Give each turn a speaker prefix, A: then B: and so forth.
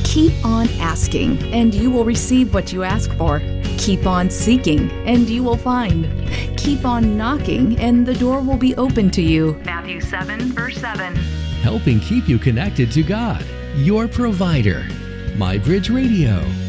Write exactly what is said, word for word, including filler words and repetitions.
A: Keep on asking, and you will receive what you ask for. Keep on seeking, and you will find. Keep on knocking, and the door will be open to you. Matthew seven, verse seven.
B: Helping keep you connected to God, your provider. MyBridge Radio.